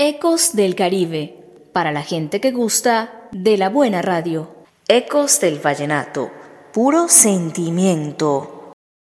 Ecos del Caribe, para la gente que gusta de la buena radio. Ecos del vallenato, puro sentimiento.